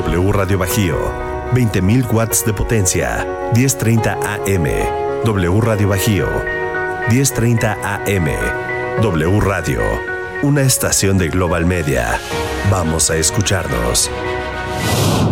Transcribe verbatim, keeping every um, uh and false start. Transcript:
W Radio Bajío, veinte mil watts de potencia, diez treinta A M. W Radio Bajío, diez treinta A M. W Radio, una estación de Global Media. Vamos a escucharnos.